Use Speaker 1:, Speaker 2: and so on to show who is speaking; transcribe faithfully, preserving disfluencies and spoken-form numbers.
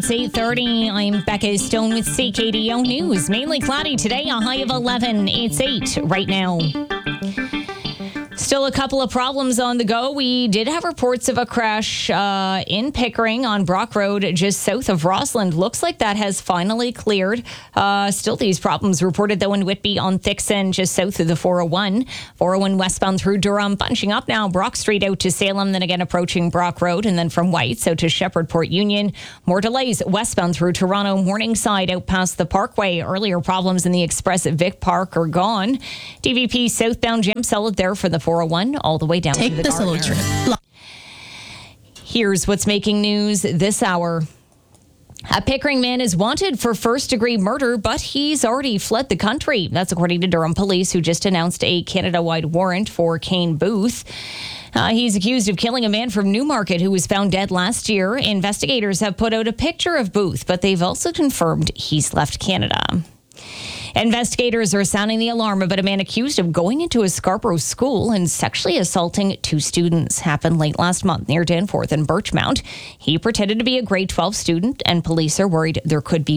Speaker 1: It's eight thirty. I'm Becca Stone with C K D O News. Mainly cloudy today, a high of eleven. It's eight right now. Still a couple of problems on the go. We did have reports of a crash uh, in Pickering on Brock Road, just south of Rossland. Looks like that has finally cleared. Uh, still these problems reported, though, in Whitby on Thixon, just south of the four oh one. four oh one westbound through Durham, bunching up now. Brock Street out to Salem, then again approaching Brock Road, and then from Whites out to Shepherd Port Union. More delays westbound through Toronto, Morningside out past the Parkway. Earlier problems in the Express at Vic Park are gone. D V P southbound jam solid there for the four oh one all the way down
Speaker 2: Take
Speaker 1: to the
Speaker 2: the solo
Speaker 1: Gardner.
Speaker 2: trip.
Speaker 1: Here's what's making news this hour. A Pickering man is wanted for first-degree murder, but he's already fled the country. That's according to Durham Police, who just announced a Canada-wide warrant for Kane Booth. Uh, he's accused of killing a man from Newmarket who was found dead last year. Investigators have put out a picture of Booth, but they've also confirmed he's left Canada. Investigators are sounding the alarm about a man accused of going into a Scarborough school and sexually assaulting two students. Happened late last month near Danforth and Birchmount. He pretended to be a grade twelve student, and police are worried there could be